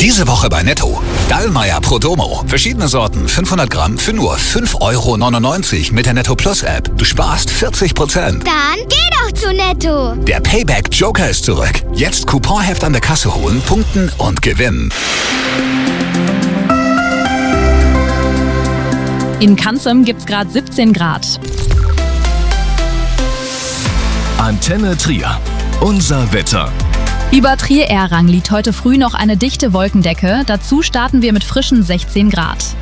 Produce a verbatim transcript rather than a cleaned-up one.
Diese Woche bei Netto. Dallmayr Prodomo. Verschiedene Sorten, fünfhundert Gramm für nur fünf Euro neunundneunzig mit der Netto Plus App. Du sparst vierzig Prozent. Dann geh doch zu Netto. Der Payback Joker ist zurück. Jetzt Couponheft an der Kasse holen, punkten und gewinnen. In Kanzem gibt's gerade siebzehn Grad. Antenne Trier. Unser Wetter. Über Trier-Errang liegt heute früh noch eine dichte Wolkendecke. Dazu starten wir mit frischen sechzehn Grad.